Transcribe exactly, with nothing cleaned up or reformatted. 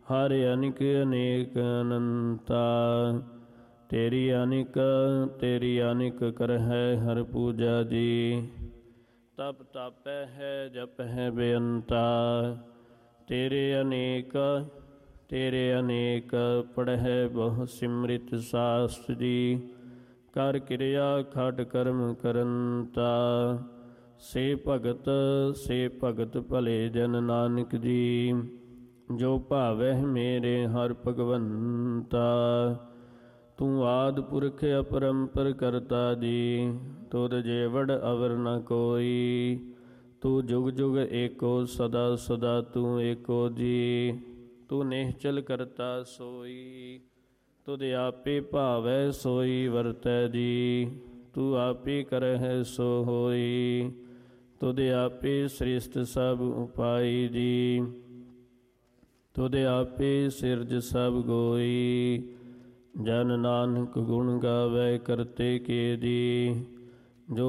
ਹਰ ਅਨਿਕ ਅਨੇਕ ਅਨੰਤਾ। ਤੇਰੀ ਅਨਿਕ ਤੇਰੀ ਅਨਿਕ ਕਰਹਿ ਹਰ ਪੂਜਾ ਜੀ। ਤਪ ਤਾਪੈ ਹੈ ਜਪ ਹੈ ਬੇਅੰਤਾ। ਤੇਰੇ ਅਨੇਕ ਤੇਰੇ ਅਨੇਕ ਪੜ੍ਹੈ ਬਹੁ ਸਿਮਰਿਤ ਸਾਸਤ ਜੀ। ਕਰ ਕਿਰਿਆ ਖਟ ਕਰਮ ਕਰੰਤਾ। ਸੇ ਭਗਤ ਸੇ ਭਗਤ ਭਲੇ ਜਨ ਨਾਨਕ ਜੀ। ਜੋ ਭਾਵਹਿ ਮੇਰੇ ਹਰਿ ਭਗਵੰਤਾ। ਤੂੰ ਆਦਿ ਪੁਰਖ ਅਪਰੰਪਰ ਕਰਤਾ ਜੀ। ਤੁਧ ਜੇਵੜ ਅਵਰ ਨ ਕੋਈ। ਤੂੰ ਜੁਗ ਜੁਗ ਏਕੋ ਸਦਾ ਸਦਾ ਤੂੰ ਏਕੋ ਜੀ। ਤੂੰ ਨਿਹਚਲ ਕਰਤਾ ਸੋਈ। ਤੁਧ ਆਪੇ ਭਾਵੈ ਸੋਈ ਵਰਤੈ ਜੀ। ਤੂੰ ਆਪੇ ਕਰਹਿ ਸੋ ਹੋਈ। ਤੁਧ ਆਪੇ ਸ੍ਰਿਸ਼ਟ ਸਭ ਉਪਾਈ ਜੀ। ਤੁਧ ਆਪੇ ਸਿਰਜ ਸਭ ਗੋਈ। ਜਨ ਨਾਨਕ ਗੁਣ ਗਾਵੈ ਕਰਤੇ ਕੇ ਜੀ।